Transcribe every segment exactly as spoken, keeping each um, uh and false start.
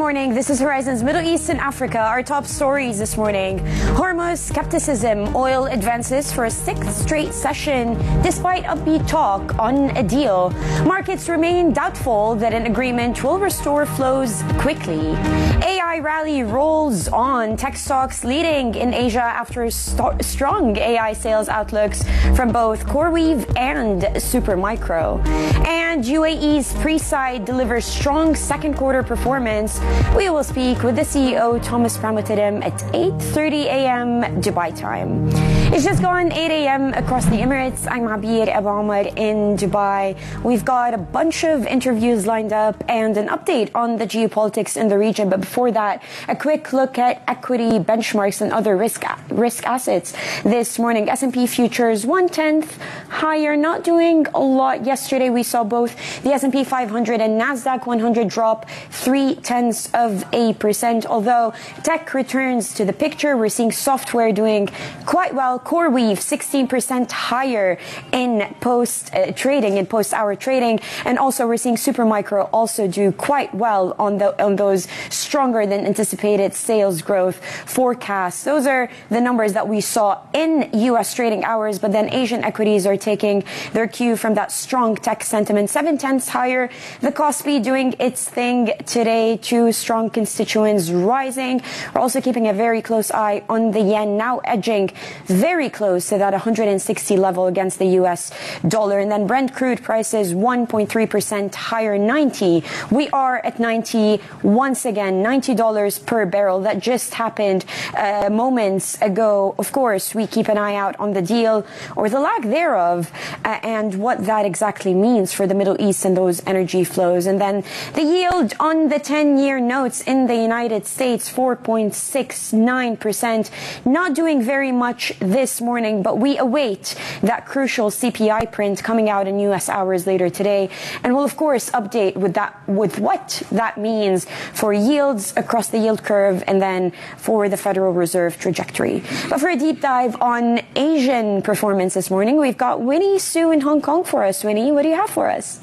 morning. This is Horizon's Middle East and Africa. Our top stories this morning. Hormuz skepticism. Oil advances for a sixth straight session despite upbeat talk on a deal. Markets remain doubtful that an agreement will restore flows quickly. A I rally rolls on. Tech stocks leading in Asia after st- strong A I sales outlooks from both CoreWeave and Supermicro. And U A E's Presight delivers strong second quarter performance. We will speak with the C E O, Thomas Pramotidem, at eight thirty a.m. Dubai time. It's just gone eight a.m. across the Emirates. I'm Abir Abu Omar in Dubai. We've got a bunch of interviews lined up and an update on the geopolitics in the region. But before that, a quick look at equity benchmarks and other risk risk assets this morning. S and P futures one-tenth higher, not doing a lot. Yesterday, we saw both the S and P five hundred and NASDAQ one hundred drop three-tenths of a percent. Although tech returns to the picture, we're seeing software doing quite well. CoreWeave sixteen percent higher in post uh, trading, in post-hour trading. And also we're seeing Supermicro also do quite well on the on those stronger than anticipated sales growth forecasts. Those are the numbers that we saw in U S trading hours, but then Asian equities are taking their cue from that strong tech sentiment. Seven tenths higher. The Kospi doing its thing today. Two strong constituents rising. We're also keeping a very close eye on the yen, now edging very close to that one hundred sixty level against the U S dollar. And then Brent crude prices one point three percent higher, ninety. We are at ninety once again, ninety dollars per barrel. That just happened uh, moments ago. Of course, we keep an eye out on the deal or the lack thereof uh, and what that exactly means for the Middle East and those energy flows. And then the yield on the ten-year notes in the United States, four point six nine percent. Not doing very much this morning, but we await that crucial C P I print coming out in U S hours later today. And we'll, of course, update with that, with what that means for yields across the yield curve and then for the Federal Reserve trajectory. But for a deep dive on Asian performance this morning, we've got Winnie Su in Hong Kong for us. Winnie, what do you have for us?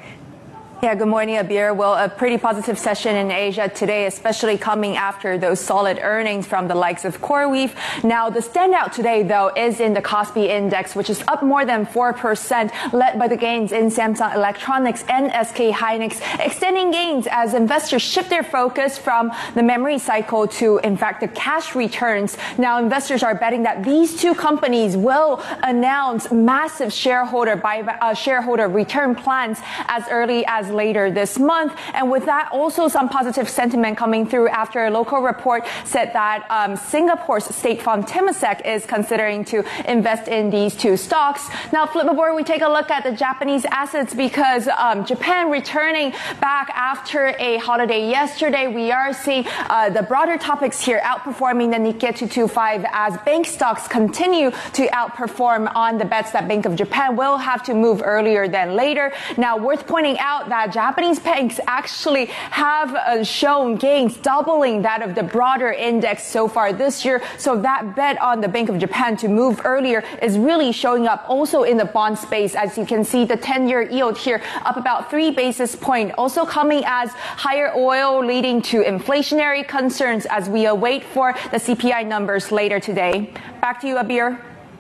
Yeah, good morning, Abir. Well, a pretty positive session in Asia today, especially coming after those solid earnings from the likes of CoreWeave. Now, the standout today, though, is in the Kospi Index, which is up more than four percent, led by the gains in Samsung Electronics and S K Hynix, extending gains as investors shift their focus from the memory cycle to, in fact, the cash returns. Now, investors are betting that these two companies will announce massive shareholder buyback, uh, shareholder return plans as early as later this month. And with that, also some positive sentiment coming through after a local report said that um, Singapore's state fund Temasek is considering to invest in these two stocks. Now, flip aboard, we take a look at the Japanese assets because um, Japan returning back after a holiday yesterday. We are seeing uh, the broader topics here outperforming the Nikkei two twenty-five as bank stocks continue to outperform on the bets that Bank of Japan will have to move earlier than later. Now, worth pointing out that Japanese banks actually have uh, shown gains doubling that of the broader index so far this year. So that bet on the Bank of Japan to move earlier is really showing up also in the bond space. As you can see, the ten-year yield here up about three basis points, also coming as higher oil leading to inflationary concerns as we await for the C P I numbers later today. Back to you, Abir.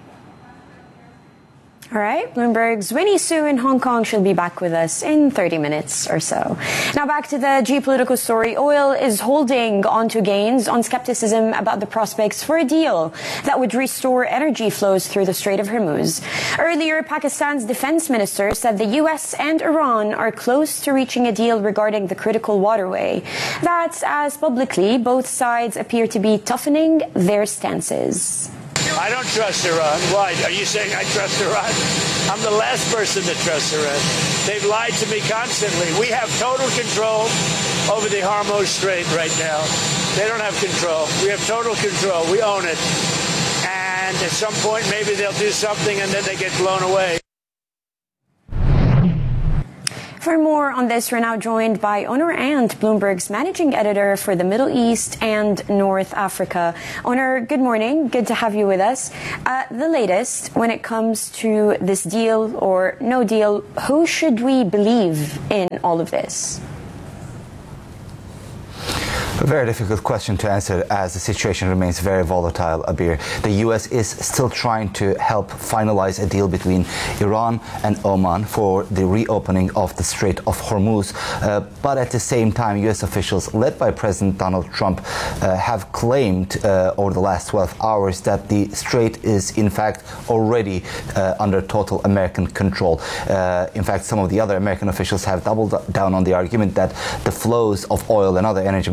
All right, Bloomberg's Winnie Su in Hong Kong should be back with us in thirty minutes or so. Now back to the geopolitical story. Oil is holding onto gains on skepticism about the prospects for a deal that would restore energy flows through the Strait of Hormuz. Earlier, Pakistan's defense minister said the U S and Iran are close to reaching a deal regarding the critical waterway. That's as publicly both sides appear to be toughening their stances. I don't trust Iran. Why? Are you saying I trust Iran? I'm the last person to trust Iran. They've lied to me constantly. We have total control over the Hormuz Strait right now. They don't have control. We have total control. We own it. And at some point, maybe they'll do something and then they get blown away. For more on this, we're now joined by Onur Ant, Bloomberg's managing editor for the Middle East and North Africa. Onur, good morning. Good to have you with us. Uh, the latest when it comes to this deal or no deal, who should we believe in all of this? A very difficult question to answer as the situation remains very volatile, Abir. The U S is still trying to help finalize a deal between Iran and Oman for the reopening of the Strait of Hormuz. Uh, but at the same time, U S officials led by President Donald Trump uh, have claimed uh, over the last twelve hours that the strait is in fact already uh, under total American control. Uh, in fact, some of the other American officials have doubled down on the argument that the flows of oil and other energy